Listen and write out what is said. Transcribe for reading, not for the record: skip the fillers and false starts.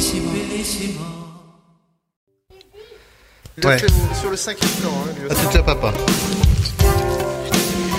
Il a Ouais. fait sur le 5e temps. Hein, lui À aussi. tout à papa.